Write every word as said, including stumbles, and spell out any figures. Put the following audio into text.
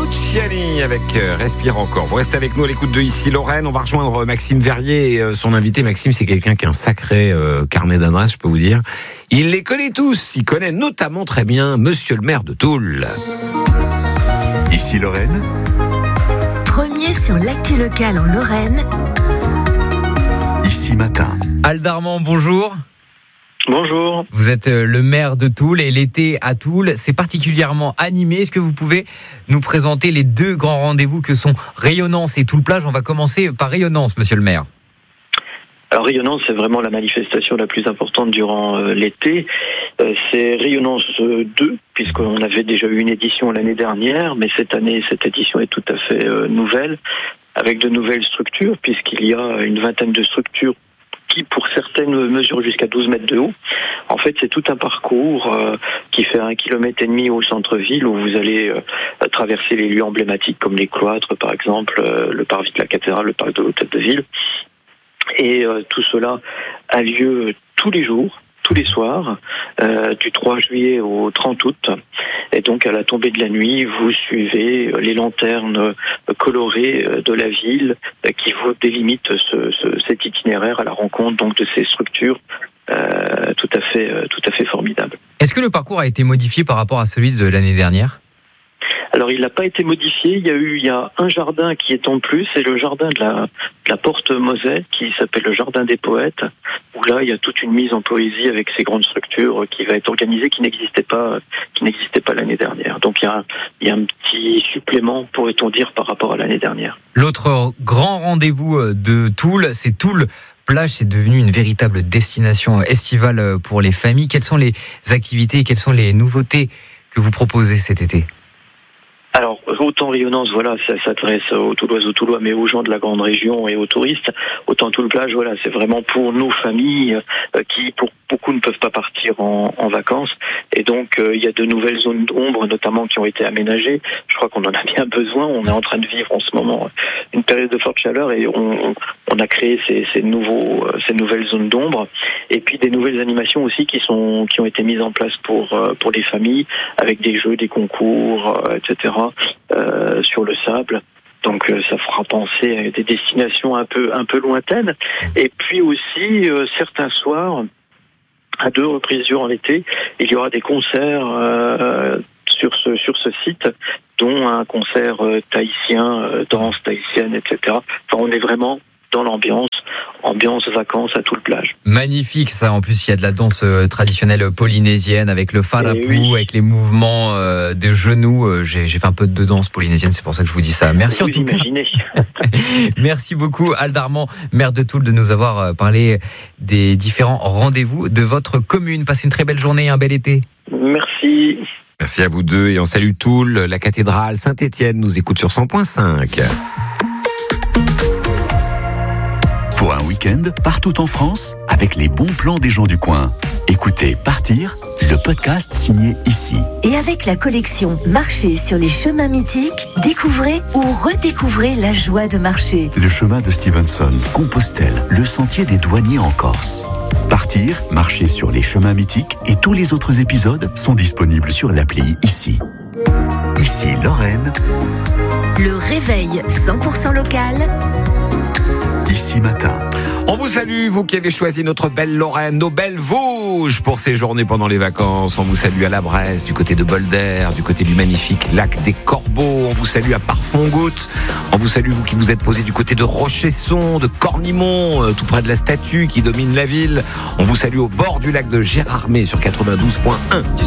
Luciani avec euh, Respire encore. Vous restez avec nous à l'écoute de Ici Lorraine. On va rejoindre Maxime Verrier et euh, son invité. Maxime, c'est quelqu'un qui a un sacré euh, carnet d'adresses, je peux vous dire. Il les connaît tous. Il connaît notamment très bien Monsieur le maire de Toul. Ici Lorraine. Premier sur l'actu locale en Lorraine. Ici Matin. Aldarmand, bonjour. Bonjour. Vous êtes le maire de Toul et l'été à Toul, c'est particulièrement animé. Est-ce que vous pouvez nous présenter les deux grands rendez-vous que sont Rayonnance et Toul Plage ? On va commencer par Rayonnance, monsieur le maire. Alors Rayonnance, c'est vraiment la manifestation la plus importante durant euh, l'été. Euh, c'est Rayonnance deux, puisqu'on avait déjà eu une édition l'année dernière, mais cette année, cette édition est tout à fait euh, nouvelle, avec de nouvelles structures, puisqu'il y a une vingtaine de structures qui, pour certaines, mesurent jusqu'à douze mètres de haut. En fait, c'est tout un parcours euh, qui fait un kilomètre et demi au centre-ville, où vous allez euh, traverser les lieux emblématiques comme les cloîtres, par exemple, euh, le parvis de la cathédrale, le parc de l'hôtel de ville. Et euh, tout cela a lieu tous les jours, tous les soirs, euh, du trois juillet au trente août. Et donc, à la tombée de la nuit, vous suivez les lanternes colorées de la ville qui vous délimitent ce, ce, cet itinéraire à la rencontre donc de ces structures euh, tout à fait, tout à fait formidables. Est-ce que le parcours a été modifié par rapport à celui de l'année dernière ? Alors, il n'a pas été modifié. Il y a eu, il y a un jardin qui est en plus, c'est le jardin de la, de la Porte Moselle, qui s'appelle le Jardin des Poètes, où là, il y a toute une mise en poésie avec ces grandes structures qui va être organisée, qui n'existait pas, qui n'existait pas l'année dernière. Donc, il y a, un, il y a un petit supplément, pourrait-on dire, par rapport à l'année dernière. L'autre grand rendez-vous de Toul, c'est Toul Plage. C'est devenu une véritable destination estivale pour les familles. Quelles sont les activités et quelles sont les nouveautés que vous proposez cet été ? Alors, autant Rayonnance, voilà, ça s'adresse aux Touloises, aux Toulois, mais aux gens de la grande région et aux touristes. Autant Toul Plage, voilà, c'est vraiment pour nos familles euh, qui, pour beaucoup, ne peuvent pas partir en, en vacances. Et donc, euh, il y a de nouvelles zones d'ombre, notamment, qui ont été aménagées. Je crois qu'on en a bien besoin. On est en train de vivre en ce moment une période de forte chaleur et on, on a créé ces, ces, nouveaux, ces nouvelles zones d'ombre. Et puis, des nouvelles animations aussi qui sont, qui ont été mises en place pour, pour les familles, avec des jeux, des concours, et cetera. Euh, sur le sable, donc euh, ça fera penser à des destinations un peu un peu lointaines. Et puis aussi euh, certains soirs, à deux reprises durant l'été, il y aura des concerts euh, sur ce sur ce site, dont un concert euh, tahitien, euh, danse tahitienne, et cetera. Enfin, on est vraiment dans l'ambiance, ambiance vacances à Toul Plage. Magnifique ça, en plus il y a de la danse euh, traditionnelle polynésienne avec le farapou, oui. Avec les mouvements euh, des genoux. Euh, j'ai, j'ai fait un peu de danse polynésienne, c'est pour ça que je vous dis ça. Merci vous en tout cas. Imaginez. Merci beaucoup Aldarmand, maire de Toul, de nous avoir parlé des différents rendez-vous de votre commune. Passez une très belle journée et un bel été. Merci. Merci à vous deux et on salue Toul. La cathédrale Saint-Étienne nous écoute sur cent point cinq. Pour un week-end, partout en France, avec les bons plans des gens du coin. Écoutez Partir, le podcast signé Ici. Et avec la collection Marcher sur les chemins mythiques, découvrez ou redécouvrez la joie de marcher. Le chemin de Stevenson, Compostelle, le sentier des douaniers en Corse. Partir, marcher sur les chemins mythiques et tous les autres épisodes sont disponibles sur l'appli Ici. Ici Lorraine. Le réveil cent pour cent local. Ici Matin. On vous salue, vous qui avez choisi notre belle Lorraine, nos belles Vosges pour ces journées pendant les vacances. On vous salue à la Bresse, du côté de Bolder, du côté du magnifique lac des Corbeaux. On vous salue à Parfongoutte. On vous salue, vous qui vous êtes posé du côté de Rochesson, de Cornimont, tout près de la statue qui domine la ville. On vous salue au bord du lac de Gérardmer sur quatre-vingt-douze point un.